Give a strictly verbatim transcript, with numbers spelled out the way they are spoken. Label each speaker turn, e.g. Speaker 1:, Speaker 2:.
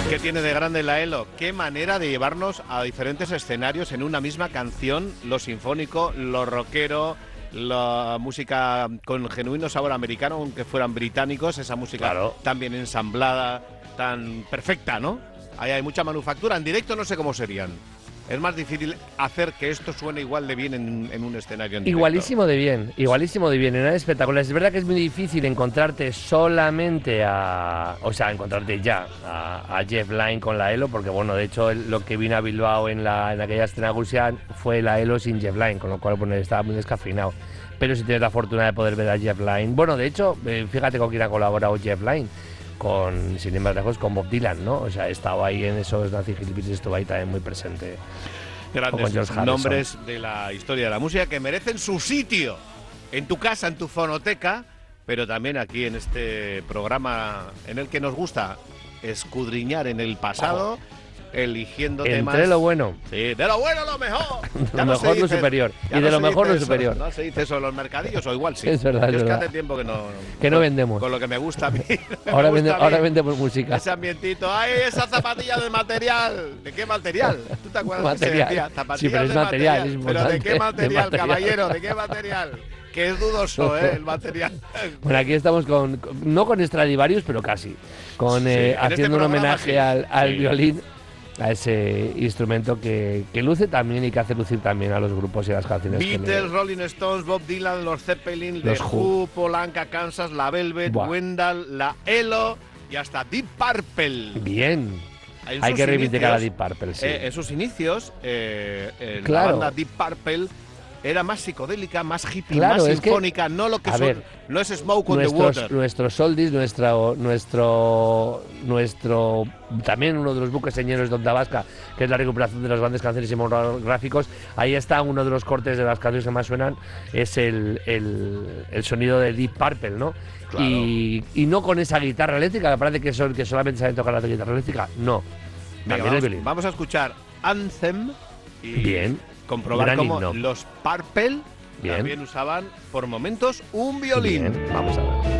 Speaker 1: ¿Qué tiene de grande la ELO? Qué manera de llevarnos a diferentes escenarios en una misma canción, lo sinfónico, lo rockero, la música con genuino sabor americano, aunque fueran británicos, esa música
Speaker 2: Claro.
Speaker 1: tan bien ensamblada, tan perfecta, ¿no? Ahí hay mucha manufactura. En directo no sé cómo serían. Es más difícil hacer que esto suene igual de bien en, en un escenario en directo.
Speaker 2: Igualísimo de bien, igualísimo de bien, en espectacular. Es verdad que es muy difícil encontrarte solamente a... O sea, encontrarte ya a, a Jeff Lynne con la ELO, porque bueno, de hecho el- lo que vino a Bilbao en, la, en aquella escena Gusian fue la ELO sin Jeff Lynne, con lo cual bueno, estaba muy descafeinado. Pero si tienes la fortuna de poder ver a Jeff Lynne... Bueno, de hecho, eh, fíjate con quién ha colaborado Jeff Lynne. Con, sin ir más lejos, con Bob Dylan, ¿no? O sea, estaba ahí en esos Nancy Hillbillies, estuvo ahí también muy presente.
Speaker 1: Grandes nombres de la historia de la música que merecen su sitio en tu casa, en tu fonoteca, pero también aquí en este programa en el que nos gusta escudriñar en el pasado, oh. eligiendo
Speaker 2: Entre
Speaker 1: temas.
Speaker 2: Entre lo bueno.
Speaker 1: Sí, de lo bueno lo mejor.
Speaker 2: De lo no mejor lo superior. Y no de lo mejor lo superior.
Speaker 1: No se dice eso en los mercadillos, o igual sí.
Speaker 2: Es verdad,
Speaker 1: Yo
Speaker 2: es
Speaker 1: es
Speaker 2: verdad.
Speaker 1: que hace tiempo que no.
Speaker 2: Que no
Speaker 1: con,
Speaker 2: vendemos.
Speaker 1: Con lo que me gusta a mí.
Speaker 2: Ahora,
Speaker 1: gusta
Speaker 2: vende,
Speaker 1: a mí,
Speaker 2: ahora vendemos música.
Speaker 1: Ese ambientito. ¡Ay, esa zapatilla de material! ¿De qué material? ¿Tú te acuerdas
Speaker 2: material.
Speaker 1: que se decía? Zapatillas
Speaker 2: sí, pero es
Speaker 1: de
Speaker 2: material.
Speaker 1: material.
Speaker 2: Es
Speaker 1: ¿Pero de qué material,
Speaker 2: de material,
Speaker 1: caballero? ¿De qué material? Que es dudoso, ¿eh? El material.
Speaker 2: Bueno, aquí estamos con, con no con Stradivarius, pero casi. Con
Speaker 1: sí,
Speaker 2: eh, haciendo
Speaker 1: este
Speaker 2: un homenaje
Speaker 1: sí.
Speaker 2: al, al
Speaker 1: sí.
Speaker 2: violín, a ese instrumento que, que luce también y que hace lucir también a los grupos y a las canciones.
Speaker 1: Beatles,
Speaker 2: que
Speaker 1: Rolling Stones, Bob Dylan, los Zeppelin,
Speaker 2: los
Speaker 1: The
Speaker 2: Who,
Speaker 1: Who, Polanca, Kansas, la Velvet,
Speaker 2: Buah.
Speaker 1: Wendell, la ELO y hasta Deep Purple.
Speaker 2: Bien.
Speaker 1: En
Speaker 2: Hay que reivindicar a
Speaker 1: inicios,
Speaker 2: Deep Purple, sí.
Speaker 1: Eh, en sus inicios, eh, eh,
Speaker 2: Claro.
Speaker 1: la banda Deep Purple era más psicodélica, más hippie,
Speaker 2: Claro,
Speaker 1: más
Speaker 2: es que,
Speaker 1: sinfónica, no lo que
Speaker 2: a
Speaker 1: son,
Speaker 2: ver,
Speaker 1: no es Smoke on the
Speaker 2: nuestros,
Speaker 1: Water.
Speaker 2: nuestros oldies, nuestro, nuestro, nuestro, también uno de los buques señeros de Onda Vasca, que es la recuperación de las grandes canciones y monográficos. Ahí está uno de los cortes de las canciones que más suenan, es el, el, el sonido de Deep Purple, ¿no?
Speaker 1: Claro.
Speaker 2: Y, y no con esa guitarra eléctrica, me parece que, son, que solamente saben tocar la guitarra eléctrica, no.
Speaker 1: Venga,
Speaker 2: También el
Speaker 1: vamos,
Speaker 2: violín.
Speaker 1: vamos a escuchar Anthem y
Speaker 2: Bien.
Speaker 1: comprobar
Speaker 2: Gran
Speaker 1: cómo
Speaker 2: himno.
Speaker 1: los Purple
Speaker 2: Bien.
Speaker 1: también usaban por momentos un violín.
Speaker 2: Bien. Vamos a ver.